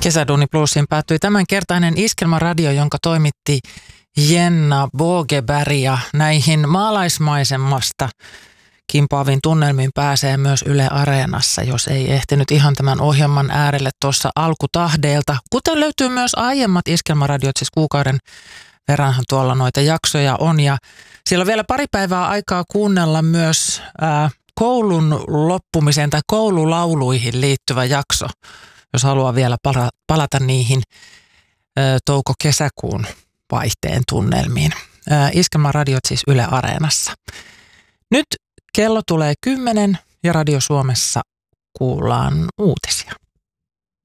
Kesäduuni Plusiin päättyi tämänkertainen Iskelmäradio, jonka toimitti Jenna Bogeberg, ja näihin maalaismaisemasta kimpaavin tunnelmiin pääsee myös Yle Areenassa, jos ei ehtinyt ihan tämän ohjelman äärelle tuossa alkutahdeilta. Kuten löytyy myös aiemmat Iskelmäradiot, siis kuukauden verranhan tuolla noita jaksoja on, ja siellä on vielä pari päivää aikaa kuunnella myös koulun loppumiseen tai koululauluihin liittyvä jakso, jos haluaa vielä palata niihin touko-kesäkuun vaihteen tunnelmiin. Iskelmäradiot siis Yle Areenassa. Nyt kello tulee 10 ja Radio Suomessa kuullaan uutisia.